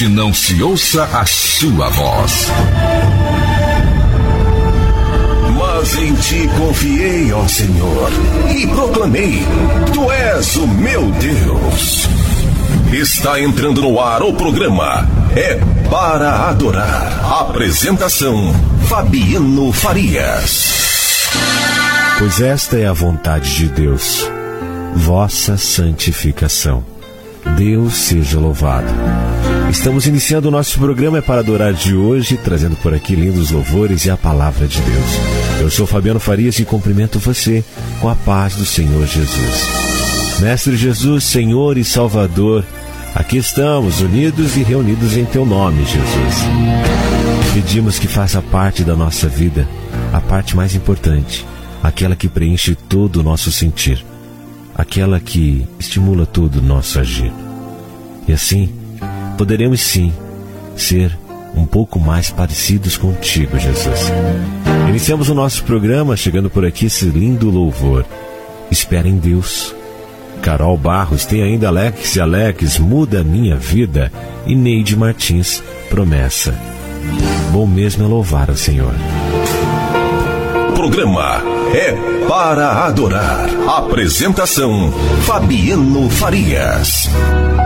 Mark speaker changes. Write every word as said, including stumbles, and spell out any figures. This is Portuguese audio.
Speaker 1: que não se ouça a sua voz. Mas em ti confiei, ó Senhor, e proclamei: Tu és o meu Deus. Está entrando no ar o programa É para Adorar. Apresentação: Fabiano Farias.
Speaker 2: Pois esta é a vontade de Deus, vossa santificação. Deus seja louvado. Estamos iniciando o nosso programa É para Adorar de hoje, trazendo por aqui lindos louvores e a palavra de Deus. Eu sou Fabiano Farias e cumprimento você com a paz do Senhor Jesus. Mestre Jesus, Senhor e Salvador, aqui estamos, unidos e reunidos em Teu nome, Jesus. Pedimos que faça parte da nossa vida a parte mais importante, aquela que preenche todo o nosso sentir, aquela que estimula todo o nosso agir. E assim, poderemos sim ser um pouco mais parecidos contigo, Jesus. Iniciamos o nosso programa chegando por aqui esse lindo louvor. Espera em Deus. Carol Barros, tem ainda Alex e Alex, Muda a Minha Vida, e Neide Martins, Promessa. Bom mesmo é louvar ao Senhor.
Speaker 1: Programa É para Adorar. Apresentação: Fabiano Farias.